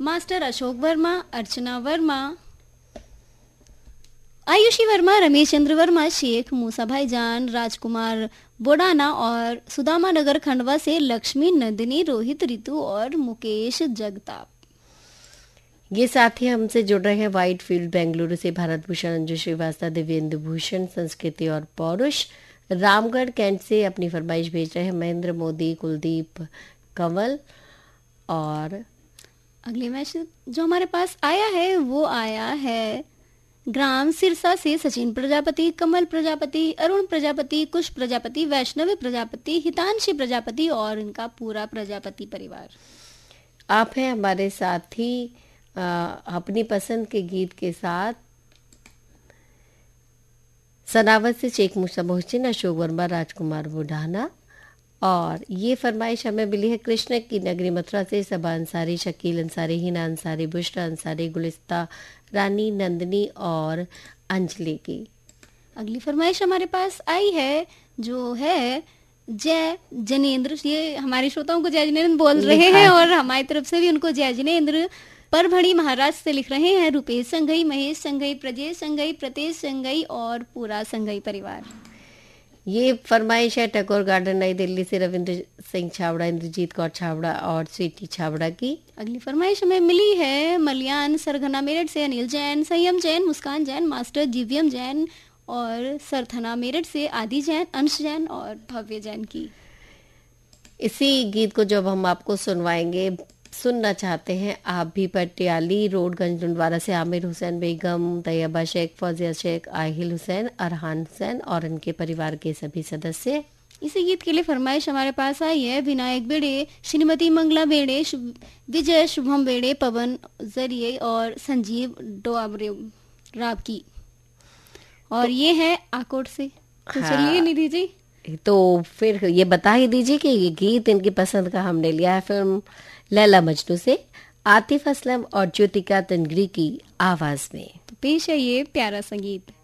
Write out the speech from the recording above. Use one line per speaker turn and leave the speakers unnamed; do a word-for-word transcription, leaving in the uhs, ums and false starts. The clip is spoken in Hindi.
मास्टर अशोक वर्मा, अर्चना वर्मा, आयुषी वर्मा, रमेश चंद्र वर्मा, शेख मूसा भाईजान, राजकुमार बोडाना और सुदामा नगर खंडवा से लक्ष्मी, नंदिनी, रोहित, रितु और मुकेश जगताप।
ये साथी हमसे जुड़ रहे हैं व्हाइट फील्ड बेंगलुरु से भारत भूषण, अंजू श्रीवास्तव, दिव्येंदु भूषण, संस्कृति और पौरुष। रामगढ़ कैंट से अपनी फरमाइश भेज रहे हैं महेंद्र मोदी, कुलदीप कंवल। और
अगले मैसेज जो हमारे पास आया है वो आया है ग्राम सिरसा से सचिन प्रजापति, कमल प्रजापति, अरुण प्रजापति, कुश प्रजापति, वैष्णवी प्रजापति, हितांशी प्रजापति और इनका पूरा प्रजापति परिवार।
आप हैं हमारे साथी आ, अपनी पसंद के गीत के साथ सनावत से शेख मूसा मोहसिन, अशोक वर्मा, राजकुमार बुढ़ाना। और ये फरमाइश हमें मिली है कृष्ण की नगरी मथुरा से सबा अंसारी, शकील अंसारी, हिना अंसारी, बुशरा अंसारी, गुलिस्ता रानी, नंदिनी और अंजलि की।
अगली फरमाइश हमारे पास आई है जो है जय जनेन्द्र। ये हमारे श्रोताओं को जय जनेन्द्र बोल रहे हैं और हमारी तरफ से भी उनको जय जनेन्द्र। परभणी महाराष्ट्र से लिख रहे हैं Rupesh Shanghai, Mahesh Shanghai, Prajnesh Shanghai, Pratesh Shanghai और पूरा संघई परिवार।
ये फरमाइश है टैगोर गार्डन नई दिल्ली से रविंद्र सिंह छावड़ा, इंद्रजीत कौर छावड़ा और स्वीटी छावड़ा की।
अगली फरमाइश हमें मिली है मलियान सरगना मेरठ से अनिल जैन, संयम जैन, मुस्कान जैन, मास्टर जीवीएम जैन और सरथना मेरठ से आदि जैन, अंश जैन और भव्य जैन की।
इसी गीत को जब हम आपको सुनवाएंगे, सुनना चाहते हैं आप भी, पटियाली रोड गंजडुंडवारा से आमिर हुसैन बेगम, तैयबा शेख, फौजिया शेख, आहिल हुसैन, अरहान हुसैन और उनके परिवार के सभी सदस्य।
इसी गीत के लिए फरमाइश हमारे पास आई है विनायक बेड़े, श्रीमती मंगला बेड़े, विजय शुभम बेड़े, पवन जरिए और संजीव डोआबरे राव की। और ये है आकोट से। तो हाँ। चलिए निधि जी,
तो फिर ये बता ही दीजिए कि ये गीत इनकी पसंद का हमने लिया है फिल्म लैला मजनू से, आतिफ असलम और ज्योतिका तनगरी की आवाज में।
तो पेश है ये प्यारा संगीत।